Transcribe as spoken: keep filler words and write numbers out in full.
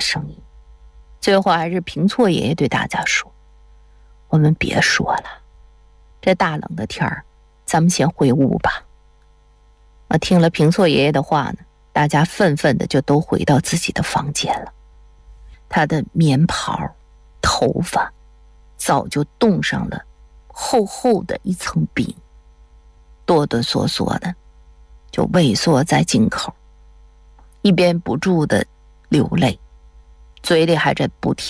声音。最后还是平错爷爷对大家说，我们别说了，这大冷的天儿，咱们先回屋吧。我听了平错爷爷的话呢，大家愤愤的就都回到自己的房间了。他的棉袍、头发早就冻上了厚厚的一层冰，哆哆嗦嗦的就畏缩在井口，一边不住的流泪，嘴里还在不停